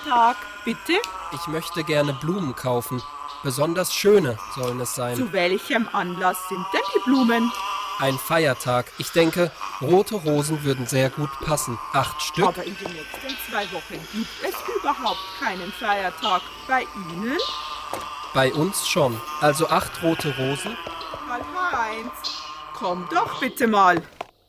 Tag, bitte? Ich möchte gerne Blumen kaufen. Besonders schöne sollen es sein. Zu welchem Anlass sind denn die Blumen? Ein Feiertag. Ich denke, rote Rosen würden sehr gut passen. 8 Stück. Aber in den nächsten 2 Wochen gibt es überhaupt keinen Feiertag. Bei Ihnen? Bei uns schon. Also 8 rote Rosen. Karl-Heinz, komm doch bitte mal.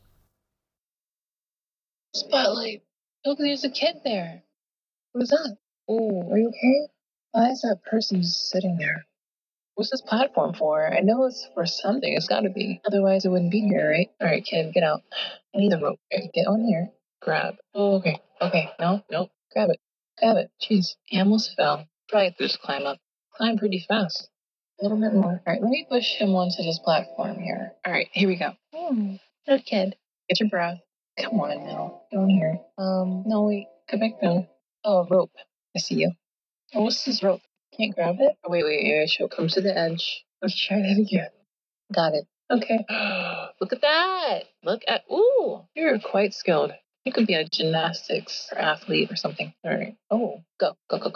Spotlight. Look, there's a kid there. Who's that? Oh, are you okay? Why is that person just sitting there? What's this platform for? I know it's for something. It's gotta be. Otherwise, it wouldn't be here, right? All right, kid, get out. I need the rope. Okay, get on here. Grab. Oh, okay. Okay, no. Grab it. Grab it. Jeez. He almost fell. Probably just climb up. Climb pretty fast. A little bit more. All right, let me push him onto this platform here. All right, here we go. Good kid. Get your breath. Come on now. Get on here. No, wait. Come back down. Oh, rope. I see you. Oh, what's this rope? Can't grab it? Oh, wait. She'll come to the edge. Let's try that again. Got it. Okay. Look at that. Ooh, you're quite skilled. You could be a gymnastics or athlete or something. All right. Oh, go.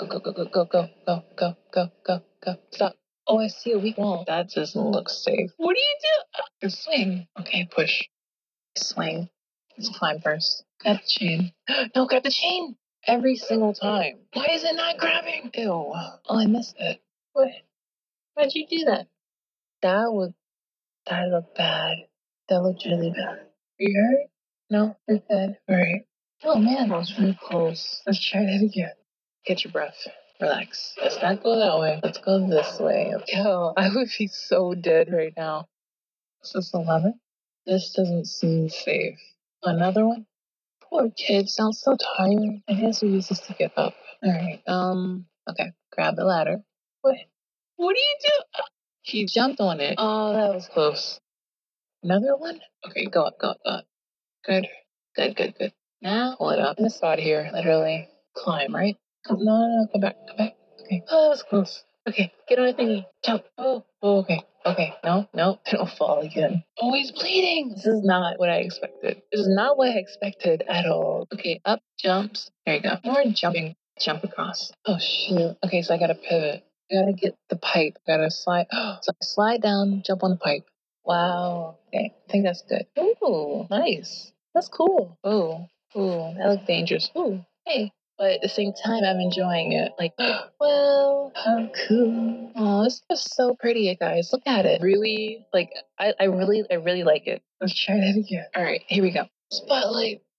Stop. Oh, I see a weak wall. That doesn't look safe. What do you do? Swing. Okay, push. Swing. Let's climb first. Grab the chain. No, grab the chain. Every single time. Why is it not grabbing? Ew. Oh, I missed it. What? Why'd you do that? That looked bad. That looked really bad. Are you hurt? No, you're good. All right. Oh man, that was really close. Let's try that again. Get your breath. Relax. Let's not go that way. Let's go this way. Yo, I would be so dead right now. Is this 11? This doesn't seem safe. Another one? Poor kid, sounds so tired. I guess we use this to get up. Alright, okay. Grab the ladder. What do you do? He jumped on it. Oh, that was close. Another one? Okay, go up. Good. Now, hold it up. In the spot here, literally. Climb, right? No, come back. Okay. Oh, that was close. Okay, get on a thingy. Jump. Oh, okay. No, don't fall again. Oh, he's bleeding. This is not what I expected. This is not what I expected at all. Okay, up, jumps. There you go. More jumping. Jump across. Oh, shoot. Okay, so I gotta pivot. I gotta get the pipe. Gotta slide. So I slide down, jump on the pipe. Wow. Okay, I think that's good. Ooh, nice. That's cool. Ooh, that looks dangerous. Ooh, hey. But at the same time, I'm enjoying it. Like, well, how cool. Oh, this is so pretty, you guys. Look at it. Really, I really like it. Let's try that again. All right, here we go. Spotlight.